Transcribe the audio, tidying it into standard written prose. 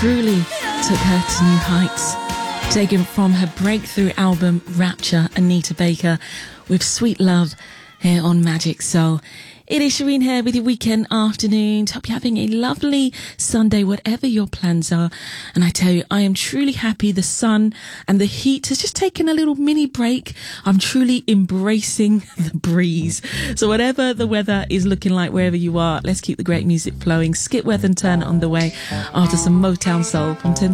truly took her to new heights. Taken from her breakthrough album Rapture, Anita Baker with Sweet Love here on Magic Soul. It is Shireen here with your weekend afternoon. Hope you're having a lovely Sunday, whatever your plans are. And I tell you, I am truly happy. The sun and the heat has just taken a little mini break. I'm truly embracing the breeze. So whatever the weather is looking like wherever you are, let's keep the great music flowing. Skip Worth and Turner on the way after some Motown Soul from 10